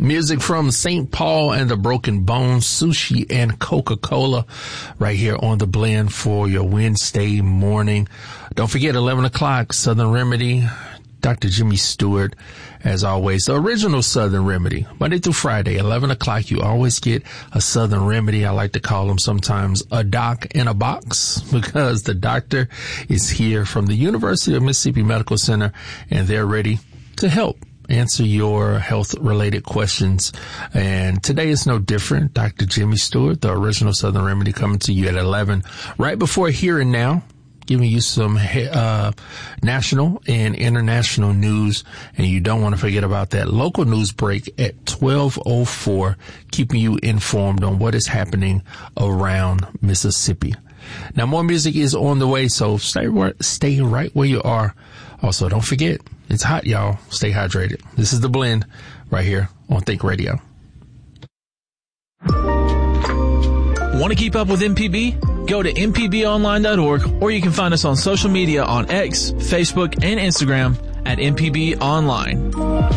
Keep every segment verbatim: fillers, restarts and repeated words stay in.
Music from Saint Paul and the Broken Bones, Sushi and Coca-Cola right here on The Blend for your Wednesday morning. Don't forget, eleven o'clock, Southern Remedy, Doctor Jimmy Stewart, as always, the original Southern Remedy, Monday through Friday, eleven o'clock. You always get a Southern Remedy. I like to call them sometimes a doc in a box, because the doctor is here from the University of Mississippi Medical Center, and they're ready to help answer your health-related questions. And today is no different. Doctor Jimmy Stewart, the original Southern Remedy, coming to you at eleven, right before Here and Now, giving you some uh national and international news. And you don't want to forget about that local news break at twelve oh four, keeping you informed on what is happening around Mississippi. Now, more music is on the way, so stay right, stay right where you are. Also, don't forget, it's hot, y'all. Stay hydrated. This is The Blend right here on Think Radio. Want to keep up with M P B? Go to m p b online dot org, or you can find us on social media on X, Facebook, and Instagram at M P B Online.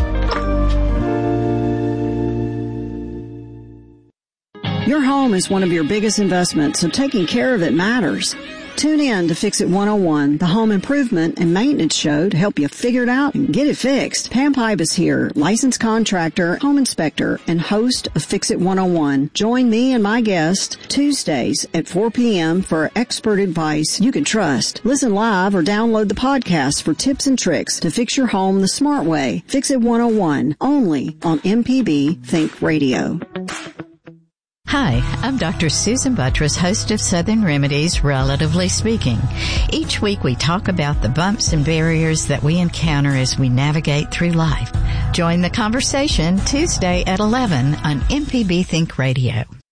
Your home is one of your biggest investments, so taking care of it matters. Tune in to Fix It one oh one, the home improvement and maintenance show to help you figure it out and get it fixed. Pam Pipe is here, licensed contractor, home inspector, and host of Fix It one oh one. Join me and my guest Tuesdays at four p.m. for expert advice you can trust. Listen live or download the podcast for tips and tricks to fix your home the smart way. Fix It one oh one, only on M P B Think Radio. Hi, I'm Doctor Susan Buttress, host of Southern Remedies, Relatively Speaking. Each week we talk about the bumps and barriers that we encounter as we navigate through life. Join the conversation Tuesday at eleven on M P B Think Radio.